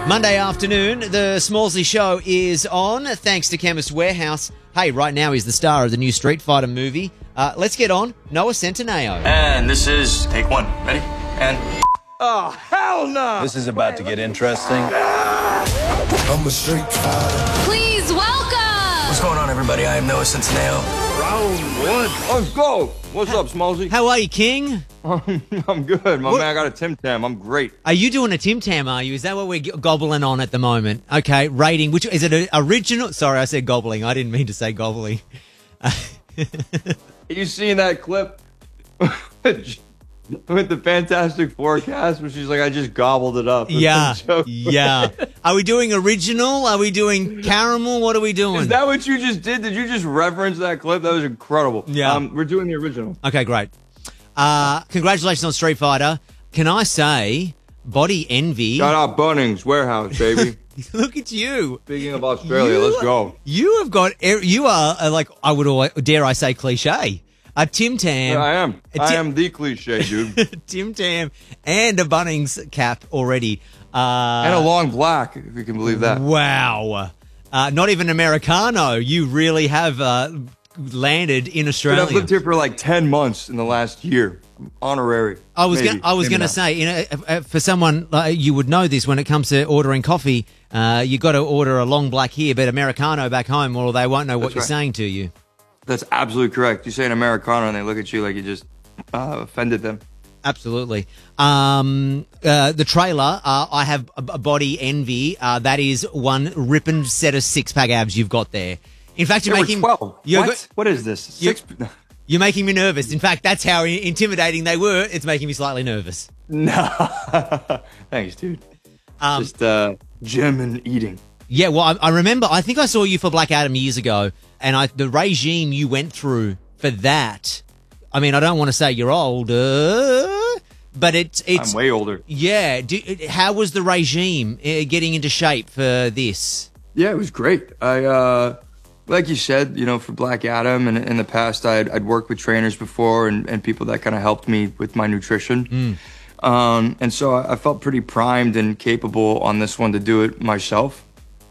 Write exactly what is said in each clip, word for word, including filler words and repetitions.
Monday afternoon, the Smallsy Show is on, thanks to Chemist Warehouse. Hey, right now he's the star of the new Street Fighter movie. Uh, let's get on. Noah Centineo. And this is take one. Ready? And... Oh, hell no! This is about to get interesting. I'm a Street Fighter. Please welcome! What's going on, everybody? I am Noah Centineo. Round one. Let's go. What's up, Smallsy? How are you, King? I'm good, my What? man. I got a Tim Tam. I'm great. Are you doing a Tim Tam, are you? Is that what we're g- gobbling on at the moment? Okay, rating. Which is it a original? Sorry, I said gobbling. I didn't mean to say gobbling. You seen that clip with the Fantastic Forecast where she's like, I just gobbled it up? It's Yeah, a joke. yeah. Are we doing original? Are we doing caramel? What are we doing? Is that what you just did? Did you just reference that clip? That was incredible. Yeah. Um, we're doing the original. Okay, great. Uh, congratulations on Street Fighter. Can I say, body envy? Shout out Bunnings Warehouse, baby. Look at you. Speaking of Australia, You- let's go. You have got, er- you are uh, like, I would, always, dare I say, cliche. A Tim Tam. Yeah, I am. A I Tim- am the cliche, dude. Tim Tam and a Bunnings cap already. Uh, And a long black, if you can believe that. Wow. Uh, not even Americano. You really have uh, landed in Dude, Australia. I've lived here for like ten months in the last year. I'm honorary. I was Maybe. gonna, I was Maybe going to not. say, you know, uh, uh, for someone uh, you would know this when it comes to ordering coffee, uh, you got to order a long black here, but Americano back home, or they won't know what That's you're right. saying to you. That's absolutely correct. You say an Americano and they look at you like you just uh, offended them. Absolutely. Um, uh, the trailer, uh, I have a, a body envy. Uh, that is one ripping set of six pack abs you've got there. In fact, you're There were making twelve. you're What? go- what is this? You- Six? You're making me nervous. In fact, that's how i- intimidating they were. It's making me slightly nervous. No. Thanks, dude. Um, Just uh, gym and eating. Yeah, well, I, I remember. I think I saw you for Black Adam years ago, and I, the regime you went through for that. I mean, I don't want to say you're older, but it's it's I'm way older. yeah. Do, how was the regime uh, getting into shape for this? Yeah, it was great. I, uh, like you said, you know, for Black Adam, and in the past, I'd, I'd worked with trainers before and, and people that kind of helped me with my nutrition. Um, and so I, I felt pretty primed and capable on this one to do it myself.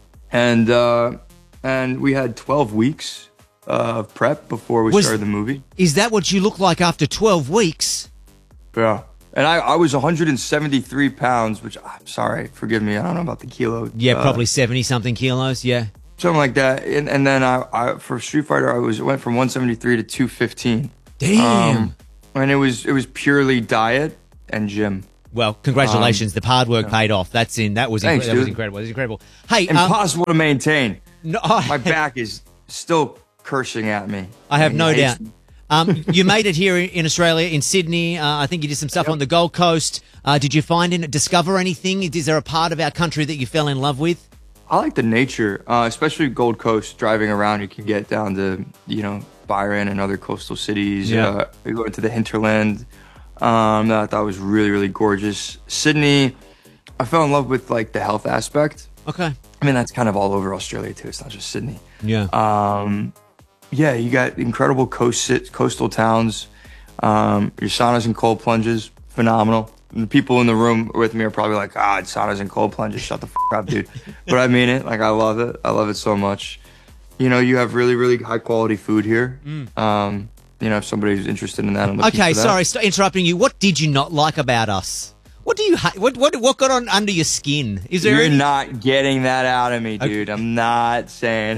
And uh, and we had twelve weeks uh, of prep before we Was- started the movie. Is that what you look like after twelve weeks? Yeah. And I, I was one hundred seventy-three pounds, which I'm sorry, forgive me, I don't know about the kilo. Yeah, uh, probably seventy something kilos. Yeah. something like that. And, and then I, I for Street Fighter, I was went from one seventy-three to two fifteen. Damn. Um, and it was it was purely diet and gym. Well, congratulations. the hard work paid off. That's in. That was Thanks, incre- that was dude. incredible. That was incredible. Hey, um, Impossible to maintain. no, My back is still cursing at me. I have And no it hates doubt. me. Um, you made it here in Australia, in Sydney. Uh, I think you did some stuff on the Gold Coast. Uh, did you find and discover anything? Is there a part of our country that you fell in love with? I like the nature, uh, especially Gold Coast. Driving around, you can get down to you know Byron and other coastal cities. Yeah. Uh, we go into the hinterland. Um, that I thought was really really gorgeous. Sydney, I fell in love with like the health aspect. Okay. I mean that's kind of all over Australia too. It's not just Sydney. Yeah. Um, yeah, you got incredible coast coastal towns. Um, your saunas and cold plunges, phenomenal. And the people in the room with me are probably like, ah, it's saunas and cold plunges. Shut the f up, dude. But I mean it. Like, I love it. I love it so much. You know, you have really, really high quality food here. Um, you know, if somebody's interested in that. I'm looking Okay, for that. sorry, st- interrupting you. What did you not like about us? What do you hate? What, what what got on under your skin? Is there You're any- not getting that out of me, dude. I'm not saying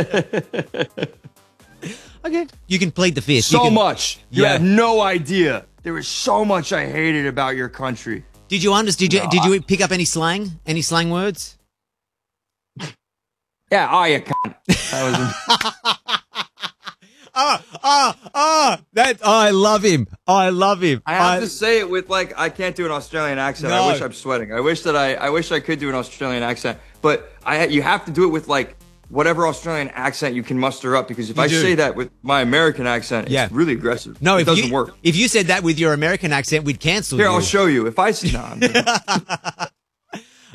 Okay, you can plead the fifth. You so can- much. You Yeah. have no idea. There was so much I hated about your country. Did you understand? Did you No, did you pick up any slang? Any slang words? Yeah, oh, you cunt. That was. Ah ah ah! That I love him. I love him. I have to say it with like I can't do an Australian accent. No. I wish I'm sweating. I wish that I I wish I could do an Australian accent, but I you have to do it with like whatever Australian accent you can muster up because if You I do. say that with my American accent, it's Yeah. really aggressive. No, it if doesn't you work. if you said that with your American accent, we'd cancel Here, you. I'll show you. If I see no, I'm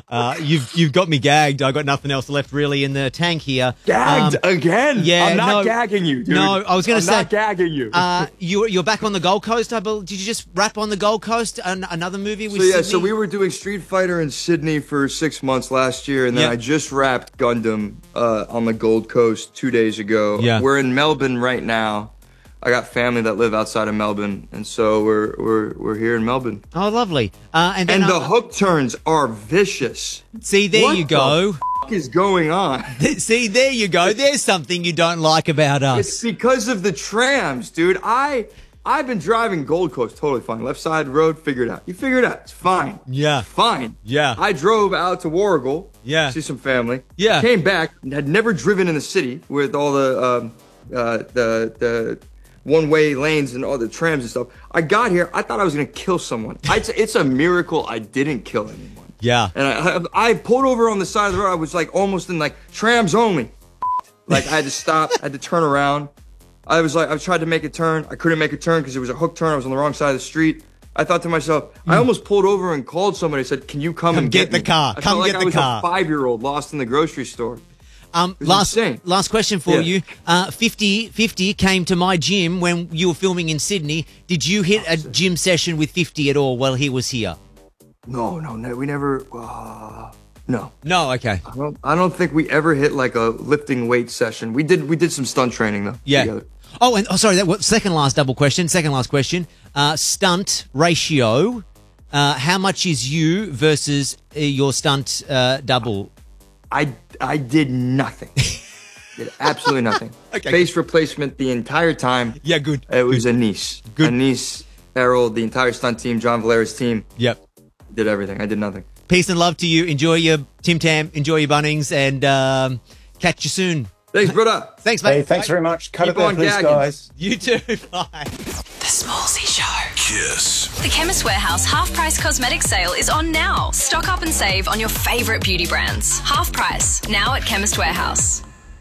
Uh, you've you've got me gagged. I've got nothing else left really in the tank here. Gagged Um, again? yeah, I'm not no. gagging you, dude. No, I was gonna I'm say- not gagging you. Uh, you're you're back on the Gold Coast. I bel Did you just wrap on the Gold Coast? An- another movie with So yeah, Sydney? so we were doing Street Fighter in Sydney for six months last year, and then Yeah. I just wrapped Gundam uh, on the Gold Coast two days ago. Yeah. We're in Melbourne right now. I got family that live outside of Melbourne, and so we're we're we're here in Melbourne. Oh, lovely. Uh, and then And the uh, hook turns are vicious. see, there What you the go. What is going on? See, there you go. There's something you don't like about It's us. because of the trams, dude. I I've been driving Gold Coast totally fine. Left side road, figure it out. You figure it out. It's fine. Yeah. Fine. Yeah. I drove out to Warragul. Yeah. See some family. Yeah. Came back. Had never driven in the city with all the um, uh, the the one way lanes and all the trams and stuff. I got here. I thought I was gonna kill someone. I, it's, it's a miracle I didn't kill anyone. Yeah. And I, I pulled over on the side of the road. I was like almost in like trams only. Like I had to stop. I had to turn around. I was like, I tried to make a turn. I couldn't make a turn because it was a hook turn. I was on the wrong side of the street. I thought to myself, I almost pulled over and called somebody. Said, "Can you come, Come and get get, the me?" car. I Come felt like get I the was car. a five-year-old lost in the grocery store. Um, was last insane. last question for Yeah. you. Uh, fifty, fifty came to my gym when you were filming in Sydney. Did you hit a gym session with fifty at all while he was here? No, no, no we never. Uh, no, No. Okay. I don't, I don't think we ever hit like a lifting weight session. We did. We did some stunt training though. Yeah. Together. Oh, and oh, sorry. That was second last double question. Second last question. Uh, stunt ratio. Uh, how much is you versus uh, your stunt uh, double? I I did nothing. Did absolutely nothing. Okay, Face replacement the entire time. Yeah, good. It was Anise. Good. Anise, Errol, the entire stunt team, John Valera's team, Yep. did everything. I did nothing. Peace and love to you. Enjoy your Tim Tam. Enjoy your Bunnings, and um, catch you soon. Thanks, brother. Thanks, mate. Hey, thanks Bye. very much. Cut Keep it there, on please, gagging. guys. You too. Bye. The Smallsy Show. Kiss. The Chemist Warehouse half price cosmetic sale is on now. Stock up and save on your favourite beauty brands. Half price now at Chemist Warehouse.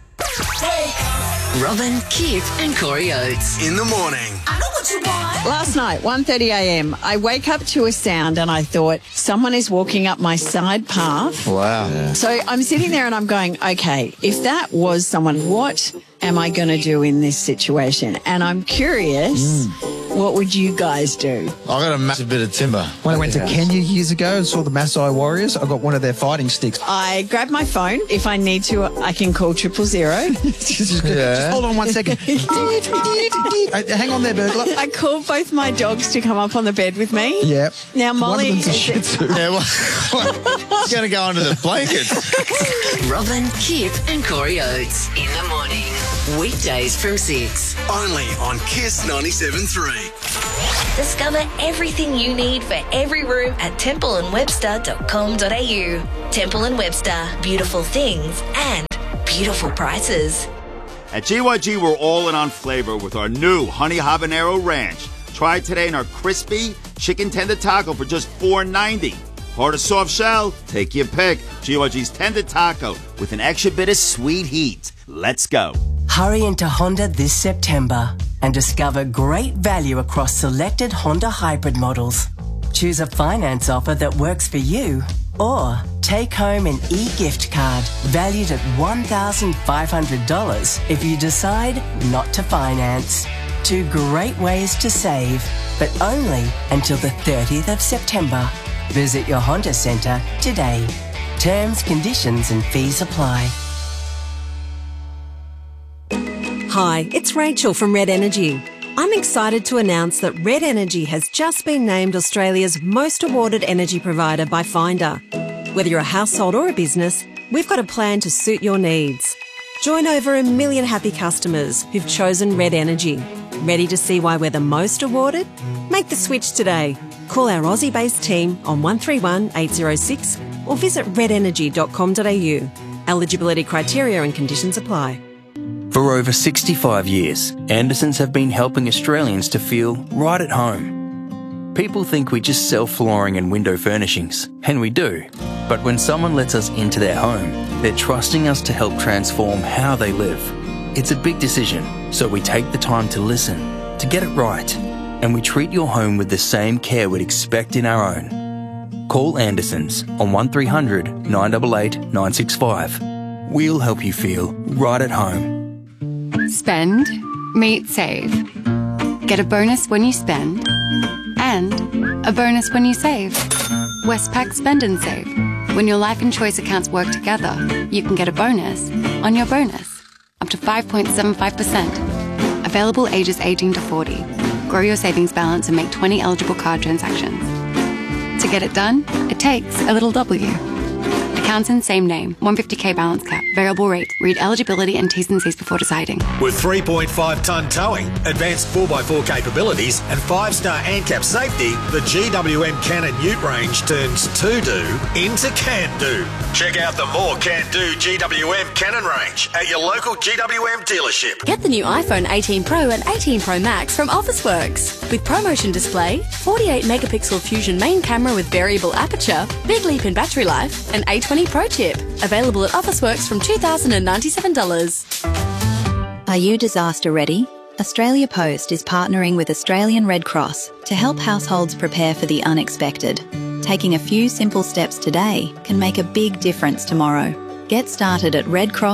Robin, Kip and Corey Oates. In the morning. Last night, one thirty a m, I wake up to a sound and I thought, someone is walking up my side path. Wow. So I'm sitting there and I'm going, okay, if that was someone, what am I going to do in this situation? And I'm curious, what would you guys do? I got a massive bit of timber. When I went to Kenya years ago and saw the Maasai Warriors, I got one of their fighting sticks. I grab my phone. If I need to, I can call triple zero. just, just hold on one second. Uh, Hang on there, burglar. I call both my dogs to come up on the bed with me. Yep. Now, Molly, One of them's a is Shih it- Tzu. Yeah, well, it's going to go under the blankets. Robin, Kip and Corey Oates. In the morning. Weekdays from six. Only on Kiss ninety-seven point three. Discover everything you need for every room at temple and webster dot com dot a u. Temple and Webster, beautiful things and beautiful prices. At G Y G, we're all in on flavor with our new Honey Habanero Ranch. Try it today in our crispy chicken tender taco for just four ninety. Hard or soft shell? Take your pick. G Y G's tender taco with an extra bit of sweet heat. Let's go. Hurry into Honda this September and discover great value across selected Honda hybrid models. Choose a finance offer that works for you or take home an e-gift card valued at one thousand five hundred dollars if you decide not to finance. Two great ways to save, but only until the thirtieth of September. Visit your Honda Centre today. Terms, conditions and fees apply. Hi, it's Rachel from Red Energy. I'm excited to announce that Red Energy has just been named Australia's most awarded energy provider by Finder. Whether you're a household or a business, we've got a plan to suit your needs. Join over a million happy customers who've chosen Red Energy. Ready to see why we're the most awarded? Make the switch today. Call our Aussie-based team on one three one, eight zero six or visit red energy dot com dot a u. Eligibility criteria and conditions apply. For over sixty-five years, Andersons have been helping Australians to feel right at home. People think we just sell flooring and window furnishings, and we do. But when someone lets us into their home, they're trusting us to help transform how they live. It's a big decision, so we take the time to listen, to get it right, and we treat your home with the same care we'd expect in our own. Call Anderson's on one three hundred nine eight eight nine six five. We'll help you feel right at home. Spend, meet, save. Get a bonus when you spend and a bonus when you save. Westpac Spend and Save. When your life and choice accounts work together, you can get a bonus on your bonus, up to five point seven five percent. Available ages eighteen to forty. Grow your savings balance and make twenty eligible card transactions. To get it done, it takes a little W. Accounts in same name, one hundred fifty k balance cap, variable rate. Read eligibility and T's and C's before deciding. With three point five tonne towing, advanced four by four capabilities and five star ANCAP safety, the G W M Cannon Ute range turns to-do into can-do. Check out the more can-do G W M Cannon range at your local G W M dealership. Get the new iPhone eighteen Pro and eighteen Pro Max from Officeworks. With ProMotion display, forty-eight megapixel Fusion main camera with variable aperture, big leap in battery life, and A twenty Pro chip. Available at Officeworks from two thousand ninety-seven dollars. Are you disaster ready? Australia Post is partnering with Australian Red Cross to help households prepare for the unexpected. Taking a few simple steps today can make a big difference tomorrow. Get started at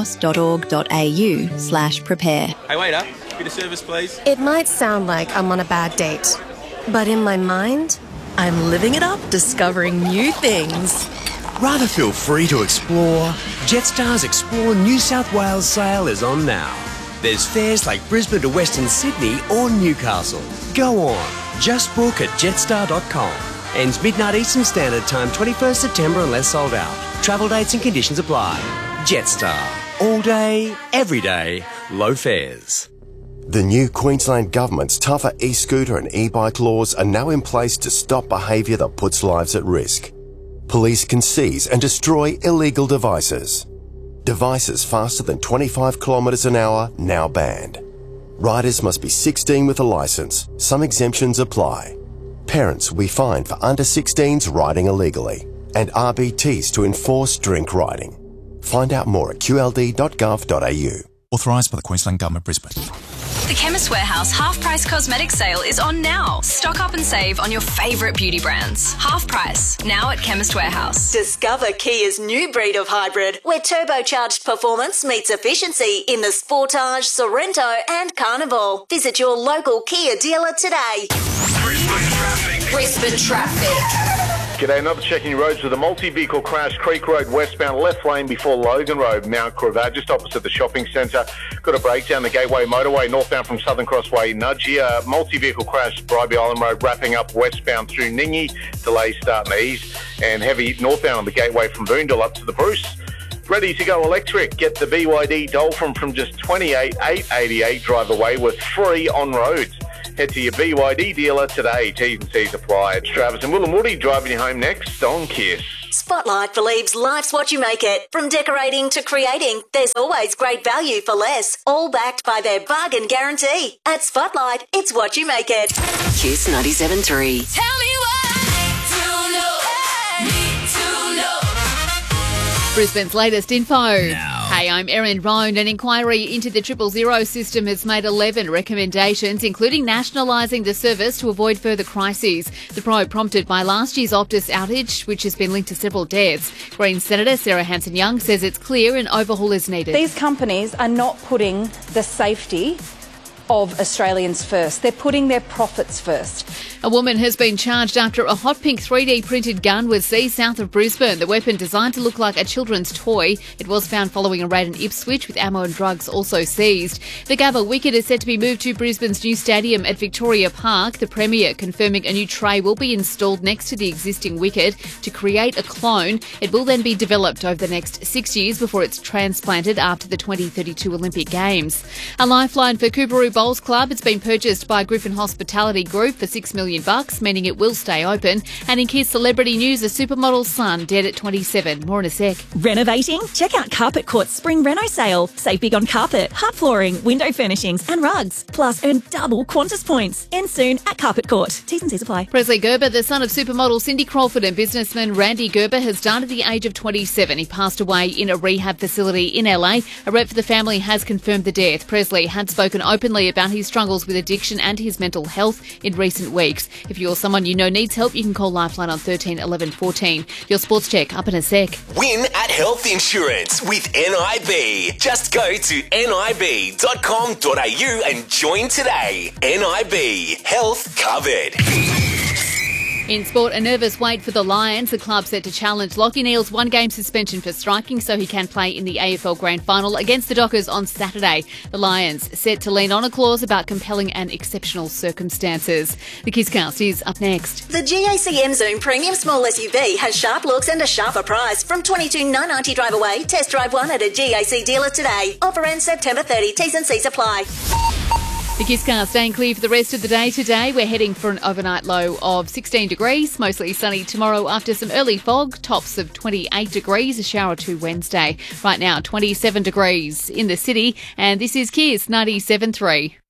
redcross.org.au slash prepare. Hey waiter, bit of service please. It might sound like I'm on a bad date, but in my mind, I'm living it up, discovering new things. Rather feel free to explore? Jetstar's Explore New South Wales sale is on now. There's fares like Brisbane to Western Sydney or Newcastle. Go on, just book at jetstar dot com. Ends midnight Eastern Standard Time, twenty-first September unless sold out. Travel dates and conditions apply. Jetstar. All day, every day, low fares. The new Queensland Government's tougher e-scooter and e-bike laws are now in place to stop behaviour that puts lives at risk. Police can seize and destroy illegal devices. Devices faster than twenty-five kilometres an hour now banned. Riders must be sixteen with a licence. Some exemptions apply. Parents will be fined for under sixteens riding illegally, and R B Ts to enforce drink riding. Find out more at q l d dot gov dot a u. Authorised by the Queensland Government, Brisbane. The Chemist Warehouse Half Price Cosmetic Sale is on now. Stock up and save on your favourite beauty brands. Half price, now at Chemist Warehouse. Discover Kia's new breed of hybrid, where turbocharged performance meets efficiency in the Sportage, Sorrento and Carnival. Visit your local Kia dealer today. Brisbane traffic. Brisbane traffic. G'day, another checking roads with a multi-vehicle crash, Creek Road westbound, left lane before Logan Road, Mount Cravat, just opposite the shopping centre. Got a breakdown the Gateway Motorway, northbound from Southern Crossway, Nudgee. Multi-vehicle crash, Bribie Island Road, wrapping up westbound through Ningi. Delays starting to ease. And heavy northbound on the Gateway from Boondall up to the Bruce. Ready to go electric. Get the B Y D Dolphin from just twenty-eight thousand eight hundred eighty-eight drive away with free on roads. Head to your B Y D dealer today. T's and C's apply. It's Travis and Will and Woody driving you home next on Kiss. Spotlight believes life's what you make it. From decorating to creating, there's always great value for less. All backed by their bargain guarantee. At Spotlight, it's what you make it. Kiss ninety-seven point three. Tell me what to know. Need to know. Brisbane's latest info. Now. Hey, I'm Erin Roan. An inquiry into the triple zero system has made eleven recommendations, including nationalising the service to avoid further crises. The probe prompted by last year's Optus outage, which has been linked to several deaths. Greens Senator Sarah Hanson-Young says it's clear an overhaul is needed. These companies are not putting the safety of Australians first. They're putting their profits first. A woman has been charged after a hot pink three D printed gun was seized south of Brisbane. The weapon, designed to look like a children's toy, it was found following a raid in Ipswich, with ammo and drugs also seized. The Gabba wicket is set to be moved to Brisbane's new stadium at Victoria Park. The Premier confirming a new tray will be installed next to the existing wicket to create a clone. It will then be developed over the next six years before it's transplanted after the twenty thirty-two Olympic Games. A lifeline for Coorparoo Bowls Club. It's been purchased by Griffin Hospitality Group for six million bucks, meaning it will stay open. And in Kiss celebrity news, a supermodel's son dead at twenty-seven. More in a sec. Renovating? Check out Carpet Court's Spring Reno sale. Save big on carpet, hard flooring, window furnishings and rugs. Plus earn double Qantas points. End soon at Carpet Court. T's and C's apply. Presley Gerber, the son of supermodel Cindy Crawford and businessman Randy Gerber, has died at the age of twenty-seven. He passed away in a rehab facility in L A. A rep for the family has confirmed the death. Presley had spoken openly about his struggles with addiction and his mental health in recent weeks. If you're someone you know needs help, you can call Lifeline on thirteen eleven fourteen. Your sports check up in a sec. Win at Health Insurance with N I B. Just go to N I B dot com dot A U and join today. N I B, health covered. In sport, a nervous wait for the Lions. The club set to challenge Lachie Neale's one-game suspension for striking so he can play in the A F L Grand Final against the Dockers on Saturday. The Lions set to lean on a clause about compelling and exceptional circumstances. The Kisscast is up next. The G A C M Zoom Premium Small S U V has sharp looks and a sharper price. From twenty-two thousand nine hundred ninety drive away, test drive one at a G A C dealer today. Offer ends September thirtieth. T's and C's apply. The Kisscast staying clear for the rest of the day today. We're heading for an overnight low of sixteen degrees, mostly sunny tomorrow after some early fog, tops of twenty-eight degrees, a shower or two Wednesday. Right now, twenty-seven degrees in the city, and this is Kiss ninety-seven point three.